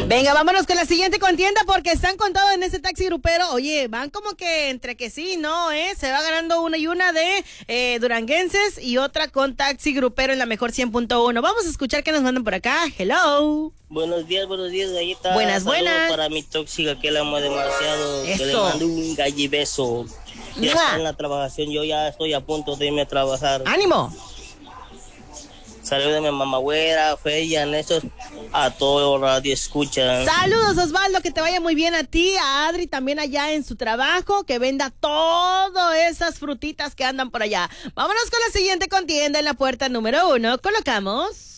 Venga, vámonos con la siguiente contienda porque están contados en ese taxi grupero. Oye, van como que entre que sí, no, se va ganando una y una de duranguenses y otra con taxi grupero en la mejor 100.1. Vamos a escuchar qué nos mandan por acá. Hello. Buenos días, galleta. Buenas. Para mi tóxica que la amo demasiado. Eso. Que le mando un gallibeso. Ya está en la trabajación, yo ya estoy a punto de irme a trabajar. ¡Ánimo! Saludos a mi mamagüera, Feya, Néstor, a todo radio escuchan. Saludos, Osvaldo, que te vaya muy bien a ti, a Adri también allá en su trabajo, que venda todas esas frutitas que andan por allá. Vámonos con la siguiente contienda en la puerta número 1. Colocamos...